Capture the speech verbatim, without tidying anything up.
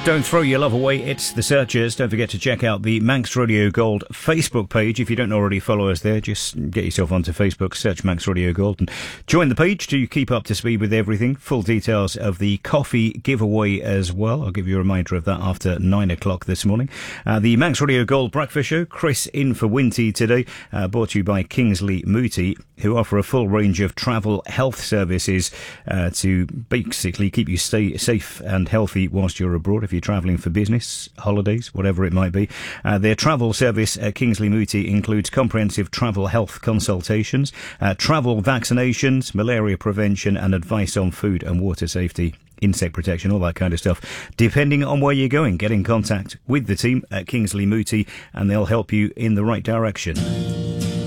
Don't throw your love away. It's the Searchers. Don't forget to check out the Manx Radio Gold Facebook page. If you don't already follow us there, just get yourself onto Facebook, search Manx Radio Gold, and join the page to keep up to speed with everything. Full details of the coffee giveaway as well. I'll give you a reminder of that after nine o'clock this morning. Uh, the Manx Radio Gold Breakfast Show. Chris in for Winty today. Uh, brought to you by Kingsley Mooti, who offer a full range of travel health services uh, to basically keep you stay safe and healthy whilst you're abroad. If you're travelling for business, holidays, whatever it might be. Uh, their travel service at Kingsley Mooti includes comprehensive travel health consultations, uh, travel vaccinations, malaria prevention and advice on food and water safety, insect protection, all that kind of stuff. Depending on where you're going, get in contact with the team at Kingsley Mooti and they'll help you in the right direction.